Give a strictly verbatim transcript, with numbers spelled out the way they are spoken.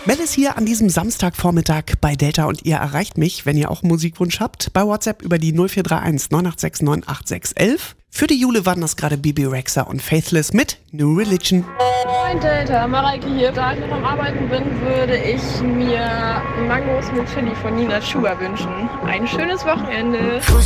Mel ist hier an diesem Samstagvormittag bei Delta und ihr erreicht mich, wenn ihr auch einen Musikwunsch habt, bei WhatsApp über die null vier drei eins neun acht sechs neun acht sechs eins eins. Für die Jule waren das gerade Bebe Rexha und Faithless mit New Religion. Moin Delta, Mareike hier. Da ich noch am Arbeiten bin, würde ich mir Mangos mit Chili von Nina Chuba wünschen. Ein schönes Wochenende.